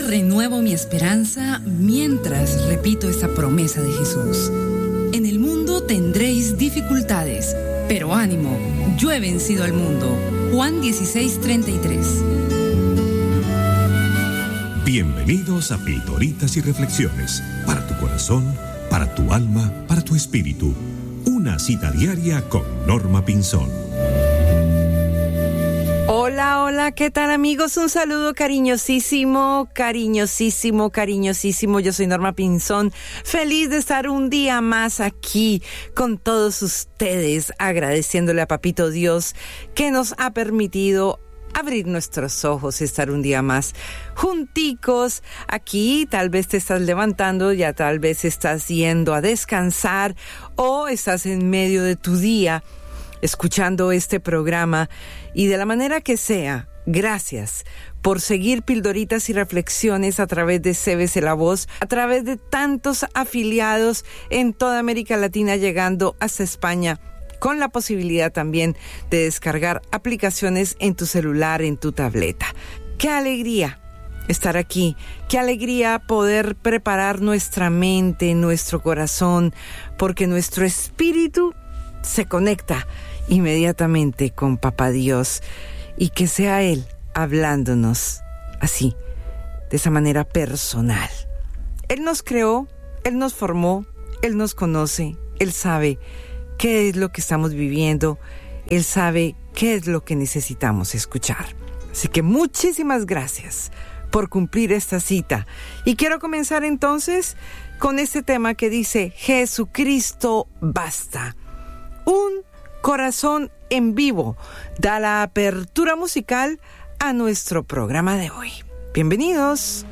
renuevo mi esperanza mientras repito esta promesa de Jesús. En el mundo tendréis dificultades, pero ánimo, yo he vencido al mundo. Juan 16:33. Bienvenidos a Pildoritas y Reflexiones, para tu corazón, para tu alma, para tu espíritu. Una cita diaria con Norma Pinzón. Hola, hola, ¿qué tal amigos? Un saludo cariñosísimo. Yo soy Norma Pinzón, feliz de estar un día más aquí con todos ustedes, agradeciéndole a Papito Dios que nos ha permitido abrir nuestros ojos y estar un día más junticos aquí. Tal vez te estás levantando, ya tal vez estás yendo a descansar o estás en medio de tu día escuchando este programa, y de la manera que sea, gracias por seguir Pildoritas y Reflexiones a través de CBC La Voz, a través de tantos afiliados en toda América Latina, llegando hasta España, con la posibilidad también de descargar aplicaciones en tu celular, en tu tableta. ¡Qué alegría estar aquí! ¡Qué alegría poder preparar nuestra mente, nuestro corazón, porque nuestro espíritu se conecta inmediatamente con Papá Dios, y que sea Él hablándonos así, de esa manera personal. Él nos creó, Él nos formó, Él nos conoce, Él sabe qué es lo que estamos viviendo, Él sabe qué es lo que necesitamos escuchar. Así que muchísimas gracias por cumplir esta cita. Y quiero comenzar entonces con este tema que dice: Jesucristo basta. Un corazón en vivo da la apertura musical a nuestro programa de hoy. Bienvenidos.